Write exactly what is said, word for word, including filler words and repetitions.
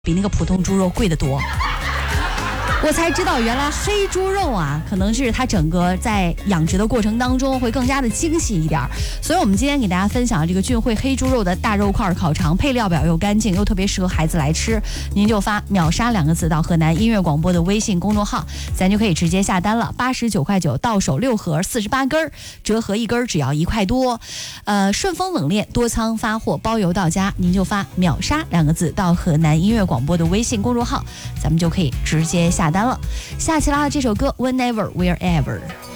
比那个普通猪肉贵得多。我才知道原来黑猪肉啊，可能是它整个在养殖的过程当中会更加的精细一点，所以我们今天给大家分享这个俊汇黑猪肉的大肉块烤肠，配料表又干净，又特别适合孩子来吃，您就发秒杀两个字到河南音乐广播的微信公众号，咱就可以直接下单了，八十九块九到手六盒，四十八根，折合一根只要一块多。呃，顺丰冷链多仓发货，包邮到家，您就发秒杀两个字到河南音乐广播的微信公众号，咱们就可以直接下单了。下期啦，这首歌 Whenever Wherever。